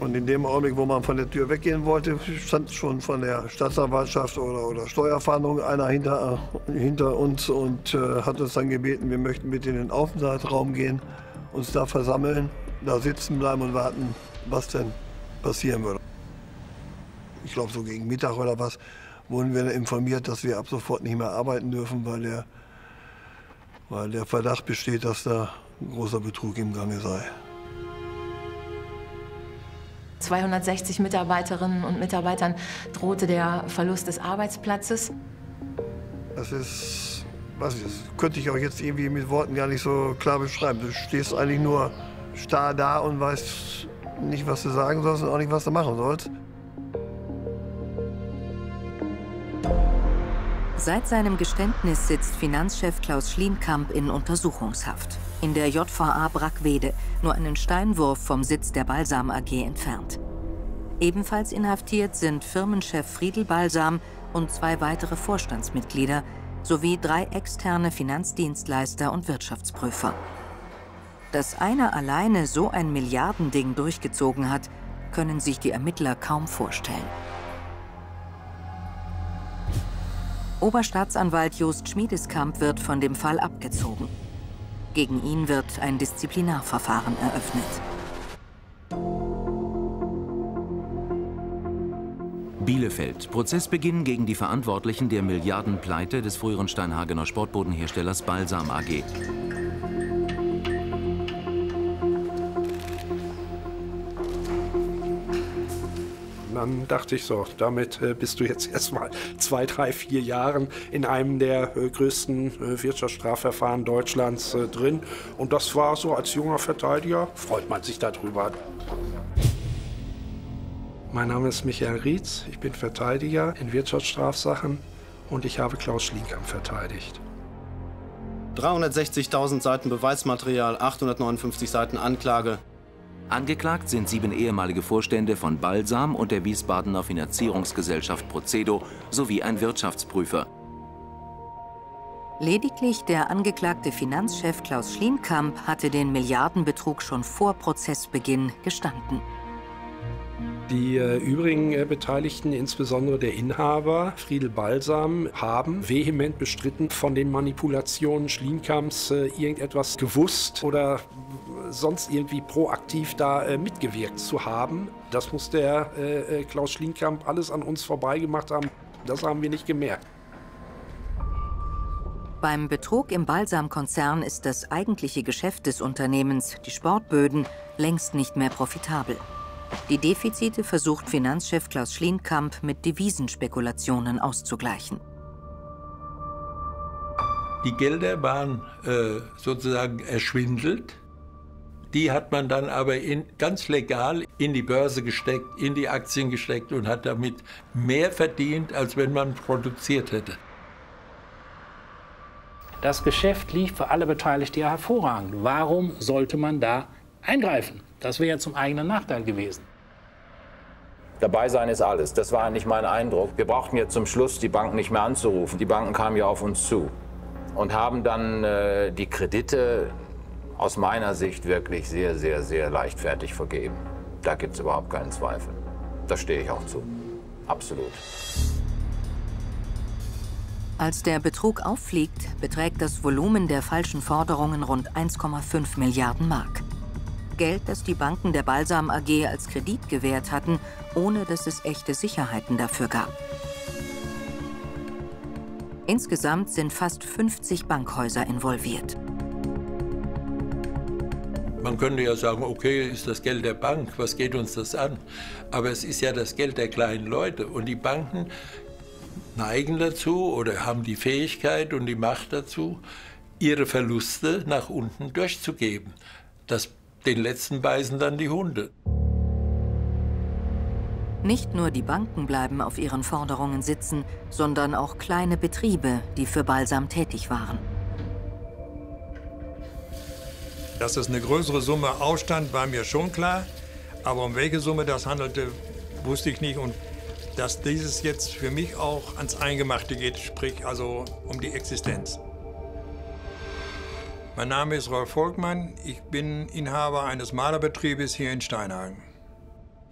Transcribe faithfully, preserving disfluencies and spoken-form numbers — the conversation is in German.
Und in dem Augenblick, wo man von der Tür weggehen wollte, stand schon von der Staatsanwaltschaft oder, oder Steuerfahndung einer hinter, hinter uns und äh, hat uns dann gebeten, wir möchten bitte in den Aufenthaltsraum gehen, uns da versammeln, da sitzen bleiben und warten, was denn passieren würde. Ich glaube, so gegen Mittag oder was, wurden wir informiert, dass wir ab sofort nicht mehr arbeiten dürfen, weil der, weil der Verdacht besteht, dass da ein großer Betrug im Gange sei. zweihundertsechzig Mitarbeiterinnen und Mitarbeitern drohte der Verlust des Arbeitsplatzes. Das ist, was ist, das könnte ich auch jetzt irgendwie mit Worten gar nicht so klar beschreiben. Du stehst eigentlich nur starr da und weißt nicht, was du sagen sollst und auch nicht, was du machen sollst. Seit seinem Geständnis sitzt Finanzchef Klaus Schlienkamp in Untersuchungshaft. In der J V A Brackwede, nur einen Steinwurf vom Sitz der Balsam A G entfernt. Ebenfalls inhaftiert sind Firmenchef Friedel Balsam und zwei weitere Vorstandsmitglieder sowie drei externe Finanzdienstleister und Wirtschaftsprüfer. Dass einer alleine so ein Milliardending durchgezogen hat, können sich die Ermittler kaum vorstellen. Oberstaatsanwalt Jost Schmiedeskamp wird von dem Fall abgezogen. Gegen ihn wird ein Disziplinarverfahren eröffnet. Bielefeld. Prozessbeginn gegen die Verantwortlichen der Milliardenpleite des früheren Steinhagener Sportbodenherstellers Balsam A G. Dann dachte ich so, damit äh, bist du jetzt erst mal zwei, drei, vier Jahren in einem der äh, größten äh, Wirtschaftsstrafverfahren Deutschlands äh, drin. Und das war so, als junger Verteidiger freut man sich darüber. Mein Name ist Michael Rietz, ich bin Verteidiger in Wirtschaftsstrafsachen und ich habe Klaus Schlienkamp verteidigt. dreihundertsechzigtausend Seiten Beweismaterial, achthundertneunundfünfzig Seiten Anklage. Angeklagt sind sieben ehemalige Vorstände von Balsam und der Wiesbadener Finanzierungsgesellschaft Procedo sowie ein Wirtschaftsprüfer. Lediglich der angeklagte Finanzchef Klaus Schlienkamp hatte den Milliardenbetrug schon vor Prozessbeginn gestanden. Die äh, übrigen äh, Beteiligten, insbesondere der Inhaber Friedel Balsam, haben vehement bestritten, von den Manipulationen Schlienkamps äh, irgendetwas gewusst oder sonst irgendwie proaktiv da äh, mitgewirkt zu haben. Das muss der äh, Klaus Schlienkamp alles an uns vorbeigemacht haben. Das haben wir nicht gemerkt. Beim Betrug im Balsam-Konzern ist das eigentliche Geschäft des Unternehmens, die Sportböden, längst nicht mehr profitabel. Die Defizite versucht Finanzchef Klaus Schlienkamp mit Devisenspekulationen auszugleichen. Die Gelder waren äh, sozusagen erschwindelt. Die hat man dann aber in, ganz legal in die Börse gesteckt, in die Aktien gesteckt und hat damit mehr verdient, als wenn man produziert hätte. Das Geschäft lief für alle Beteiligten ja hervorragend. Warum sollte man da eingreifen? Das wäre ja zum eigenen Nachteil gewesen. Dabei sein ist alles. Das war nicht mein Eindruck. Wir brauchten jetzt zum Schluss die Banken nicht mehr anzurufen. Die Banken kamen ja auf uns zu und haben dann äh, die Kredite aus meiner Sicht wirklich sehr, sehr, sehr leichtfertig vergeben. Da gibt es überhaupt keinen Zweifel. Da stehe ich auch zu. Absolut. Als der Betrug auffliegt, beträgt das Volumen der falschen Forderungen rund eins Komma fünf Milliarden Mark. Geld, das die Banken der Balsam A G als Kredit gewährt hatten, ohne dass es echte Sicherheiten dafür gab. Insgesamt sind fast fünfzig Bankhäuser involviert. Man könnte ja sagen, okay, ist das Geld der Bank, was geht uns das an? Aber es ist ja das Geld der kleinen Leute. Und die Banken neigen dazu oder haben die Fähigkeit und die Macht dazu, ihre Verluste nach unten durchzugeben. Das, den letzten beißen dann die Hunde. Nicht nur die Banken bleiben auf ihren Forderungen sitzen, sondern auch kleine Betriebe, die für Balsam tätig waren. Dass es eine größere Summe ausstand, war mir schon klar. Aber um welche Summe das handelte, wusste ich nicht. Und dass dieses jetzt für mich auch ans Eingemachte geht, sprich also um die Existenz. Mein Name ist Rolf Volkmann. Ich bin Inhaber eines Malerbetriebes hier in Steinhagen.